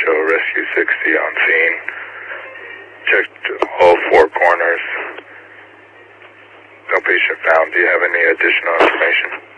show Rescue 60 on scene. Checked all four corners. No patient found. Do you have any additional information?